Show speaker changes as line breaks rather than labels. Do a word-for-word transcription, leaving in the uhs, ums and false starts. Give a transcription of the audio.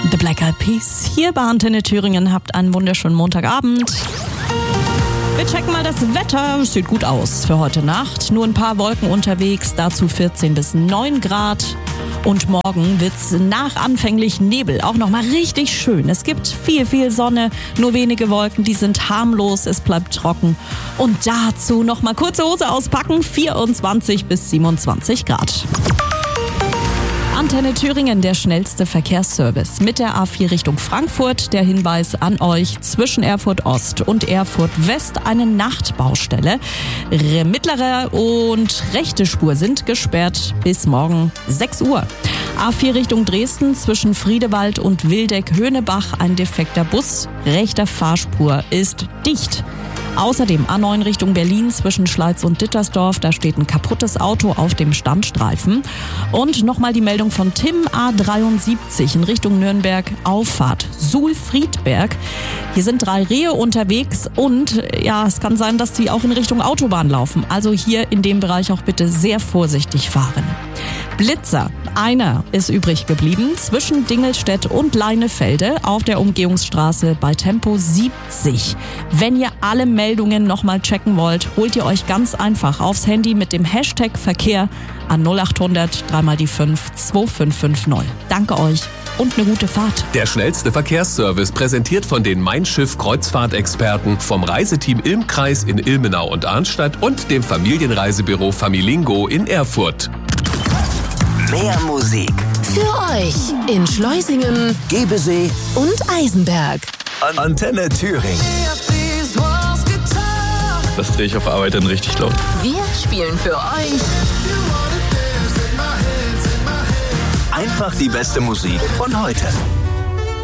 The Black Eyed Peas hier bei Antenne Thüringen. Habt einen wunderschönen Montagabend. Wir checken mal das Wetter. Es sieht gut aus für heute Nacht. Nur ein paar Wolken unterwegs, dazu vierzehn bis neun Grad. Und morgen wird's nach anfänglich Nebel auch nochmal richtig schön. Es gibt viel, viel Sonne, nur wenige Wolken, die sind harmlos, es bleibt trocken. Und dazu nochmal kurze Hose auspacken, vierundzwanzig bis siebenundzwanzig Grad. Antenne Thüringen, der schnellste Verkehrsservice mit der A vier Richtung Frankfurt. Der Hinweis an euch, zwischen Erfurt Ost und Erfurt West eine Nachtbaustelle. Mittlere und rechte Spur sind gesperrt bis morgen sechs Uhr. A vier Richtung Dresden, zwischen Friedewald und Wildeck-Höhnebach ein defekter Bus. Rechter Fahrspur ist dicht. Außerdem A neun Richtung Berlin zwischen Schleiz und Dittersdorf, da steht ein kaputtes Auto auf dem Standstreifen. Und nochmal die Meldung von Tim, A dreiundsiebzig in Richtung Nürnberg, Auffahrt Suhl-Friedberg. Hier sind drei Rehe unterwegs und ja, es kann sein, dass sie auch in Richtung Autobahn laufen. Also hier in dem Bereich auch bitte sehr vorsichtig fahren. Blitzer, einer ist übrig geblieben zwischen Dingelstedt und Leinefelde auf der Umgehungsstraße bei Tempo siebzig. Wenn ihr alle Meldungen nochmal checken wollt, holt ihr euch ganz einfach aufs Handy mit dem Hashtag Verkehr an null acht hundert drei mal die fünf zwei fünf fünf null. Danke euch und eine gute Fahrt.
Der schnellste Verkehrsservice präsentiert von den Mein Schiff Kreuzfahrtexperten vom Reiseteam Ilmkreis in Ilmenau und Arnstadt und dem Familienreisebüro Familingo in Erfurt.
Mehr Musik
für euch in Schleusingen,
Gebesee
und Eisenberg.
Antenne Thüringen.
Das drehe ich auf Arbeit dann richtig laut.
Wir spielen für euch
Einfach die beste Musik von heute.